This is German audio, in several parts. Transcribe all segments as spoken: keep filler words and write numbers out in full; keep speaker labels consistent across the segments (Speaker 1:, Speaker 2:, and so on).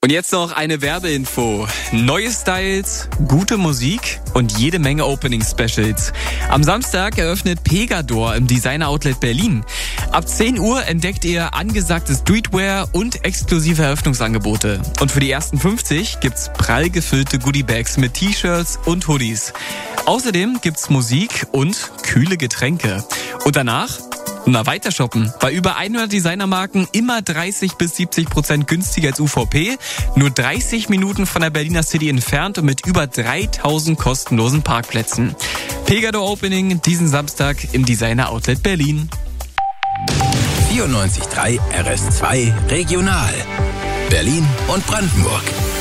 Speaker 1: Und jetzt noch eine Werbeinfo. Neue Styles, gute Musik und jede Menge Opening-Specials. Am Samstag eröffnet Pegador im Designer Outlet Berlin. Ab zehn Uhr entdeckt ihr angesagte Streetwear und exklusive Eröffnungsangebote. Und für die ersten fünfzig gibt's prall gefüllte Goodiebags mit T-Shirts und Hoodies. Außerdem gibt's Musik und kühle Getränke. Und danach? Na, weiter shoppen. Bei über hundert Designermarken immer dreißig bis siebzig Prozent günstiger als U V P, nur dreißig Minuten von der Berliner City entfernt und mit über dreitausend kostenlosen Parkplätzen. Pegador Opening diesen Samstag im Designer Outlet Berlin.
Speaker 2: vierundneunzig Komma drei R S zwei Regional. Berlin und Brandenburg.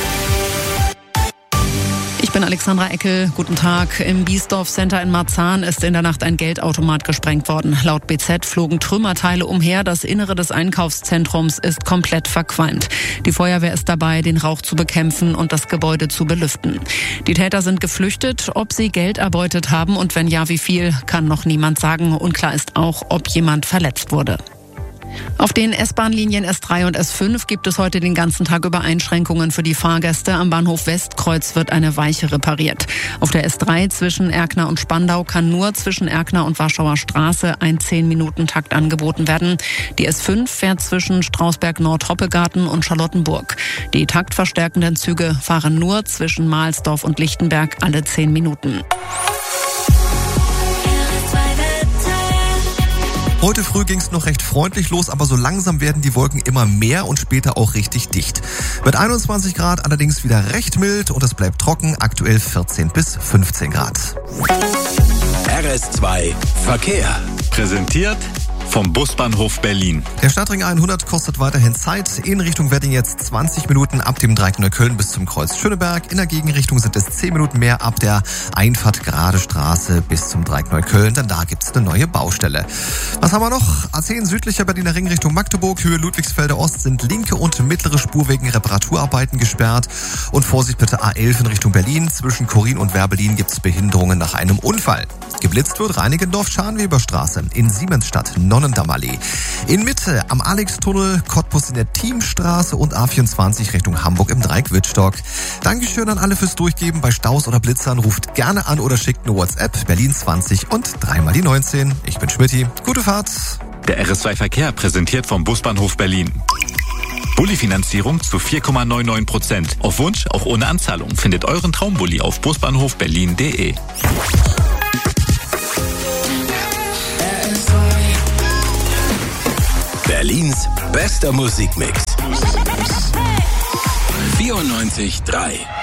Speaker 3: Ich bin Alexandra Eckel. Guten Tag. Im Biesdorf Center in Marzahn ist in der Nacht ein Geldautomat gesprengt worden. Laut B Z flogen Trümmerteile umher. Das Innere des Einkaufszentrums ist komplett verqualmt. Die Feuerwehr ist dabei, den Rauch zu bekämpfen und das Gebäude zu belüften. Die Täter sind geflüchtet. Ob sie Geld erbeutet haben und wenn ja, wie viel, kann noch niemand sagen. Unklar ist auch, ob jemand verletzt wurde. Auf den S-Bahn-Linien S drei und S fünf gibt es heute den ganzen Tag über Einschränkungen für die Fahrgäste. Am Bahnhof Westkreuz wird eine Weiche repariert. Auf der S drei zwischen Erkner und Spandau kann nur zwischen Erkner und Warschauer Straße ein zehn-Minuten-Takt angeboten werden. Die S fünf fährt zwischen Strausberg-Nord-Hoppegarten und Charlottenburg. Die taktverstärkenden Züge fahren nur zwischen Mahlsdorf und Lichtenberg alle zehn Minuten.
Speaker 4: Heute früh ging es noch recht freundlich los, aber so langsam werden die Wolken immer mehr und später auch richtig dicht. Mit einundzwanzig Grad allerdings wieder recht mild und es bleibt trocken, aktuell vierzehn bis fünfzehn Grad.
Speaker 2: R S zwei Verkehr.
Speaker 5: Präsentiert vom Busbahnhof Berlin.
Speaker 4: Der Stadtring hundert kostet weiterhin Zeit. In Richtung Wedding jetzt zwanzig Minuten ab dem Dreieck Neukölln bis zum Kreuz Schöneberg. In der Gegenrichtung sind es zehn Minuten mehr ab der Einfahrt Gerade Straße bis zum Dreieck Neukölln, denn da gibt's eine neue Baustelle. Was haben wir noch? A zehn südlicher Berliner Ring Richtung Magdeburg, Höhe Ludwigsfelder Ost sind linke und mittlere Spur wegen Reparaturarbeiten gesperrt. Und Vorsicht bitte A elf in Richtung Berlin. Zwischen Chorin und Werbelin gibt's Behinderungen nach einem Unfall. Geblitzt wird Reinickendorf-Scharnweberstraße in Siemensstadt, Nonnendammallee. In Mitte am Alextunnel, Cottbus in der Thiemstraße und A vierundzwanzig Richtung Hamburg im Dreieck Wittstock. Dankeschön an alle fürs Durchgeben. Bei Staus oder Blitzern ruft gerne an oder schickt eine WhatsApp Berlin zwanzig und dreimal die neunzehn. Ich bin Schmitty. Gute Fahrt.
Speaker 5: Der R S zwei Verkehr präsentiert vom Busbahnhof Berlin. Bulli-Finanzierung zu vier Komma neunundneunzig Prozent. Auf Wunsch, auch ohne Anzahlung. Findet euren Traumbulli auf busbahnhof berlin punkt de.
Speaker 2: Berlins bester Musikmix. vierundneunzig Komma drei